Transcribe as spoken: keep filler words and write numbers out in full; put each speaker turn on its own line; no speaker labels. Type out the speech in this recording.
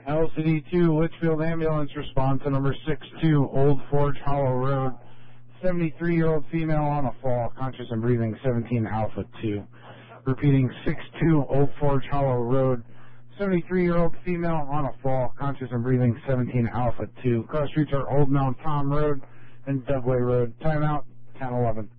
L C D two, Litchfield Ambulance response to number six two, Old Forge Hollow Road. seventy-three-year-old female on a fall, conscious and breathing, seventeen Alpha two. Repeating, six two, Old Forge Hollow Road. seventy-three-year-old female on a fall, conscious and breathing, seventeen Alpha two. Cross streets are Old Mount Tom Road and Dubway Road. Timeout, ten eleven.